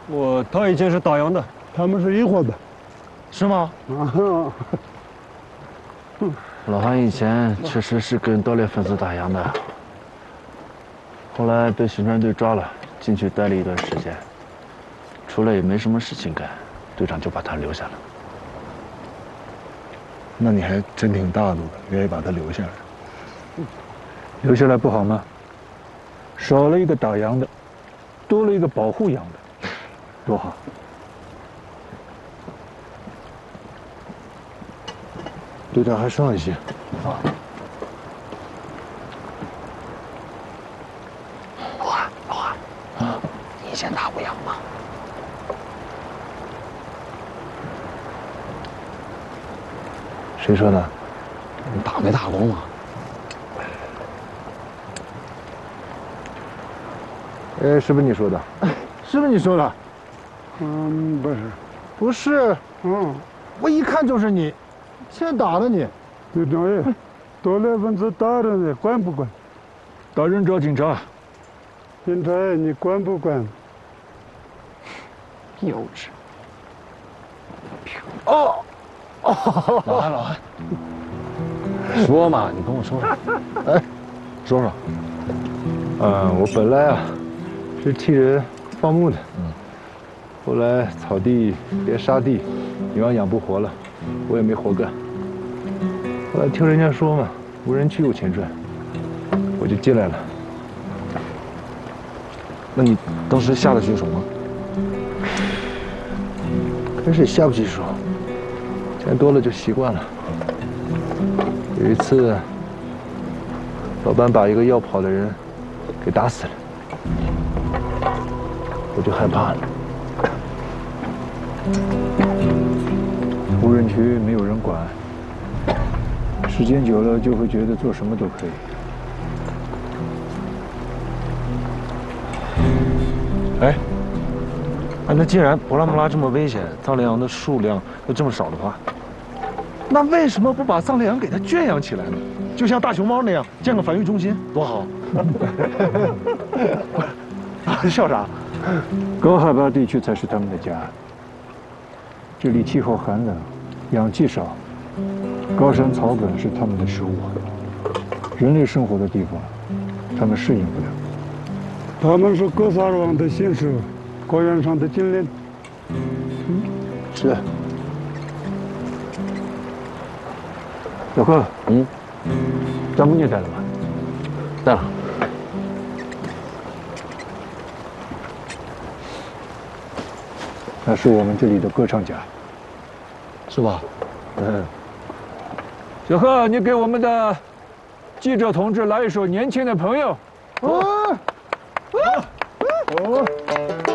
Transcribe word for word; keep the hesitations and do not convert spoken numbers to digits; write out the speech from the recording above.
我他以前是打洋的， 他们是一伙的， 是吗？ 啊， 老韩以前确实是跟盗猎分子打洋的，后来被巡山队抓了，进去待了一段时间，出来也没什么事情干，队长就把他留下了。 那你还真挺大度的，愿意把他留下来。 留下来不好吗？少了一个打洋的，多了一个保护洋的，多好。队长还剩一些。啊。 老韩，老韩，啊，你以前打过洋吗？ 谁说的？ 你打没打过吗？ 哎，是不是你说的？是不是你说的？ 嗯，不是， 不是， 嗯， 我一看就是你，现在打的你。 队长爷，盗猎分子打人呢，管不管？ 打人找警察。 警察爷，你管不管？ 幼稚。 哦， 哦，老韩，老韩，说嘛，你跟我说。哎，说说。 嗯，我本来啊是替人放牧的，嗯，后来草地连沙地，牛羊养不活了，我也没活干。后来听人家说嘛，无人区有钱赚，我就进来了。 那你当时下得去手吗？ 开始下不去手，见多了就习惯了。有一次，老板把一个要跑的人给打死了，我就害怕了。无人区没有人管，时间久了就会觉得做什么都可以。 哎，啊，那既然博拉木拉这么危险，藏羚羊的数量又这么少的话，那为什么不把藏羚羊给它圈养起来呢？就像大熊猫那样建个繁育中心，多好！笑啥？ 高海拔地区才是他们的家。这里气候寒冷，氧气少，高山草本是他们的食物。人类生活的地方，他们适应不了。 他们是格萨尔王的信使，高原上的精灵。 嗯，是。小贺， 嗯， 帐篷你也带了吧？ 带了。 那是我们这里的歌唱家， 是吧？ 嗯。小贺，你给我们的记者同志来一首《年轻的朋友》。哦，哦，哦。